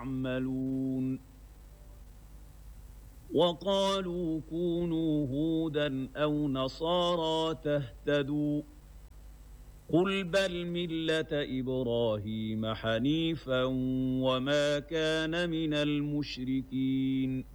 يعملون وقالوا كونوا هودا أو نصارى تهتدوا قل بل ملة إبراهيم حنيفا وما كان من المشركين